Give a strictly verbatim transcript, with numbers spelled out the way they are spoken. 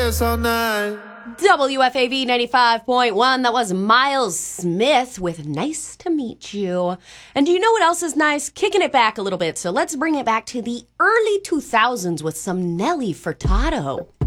dance all night. W F A V ninety-five point one, that was Miles Smith with Nice to Meet You. And do you know what else is nice? Kicking it back a little bit, so let's bring it back to the early two thousands with some Nelly Furtado.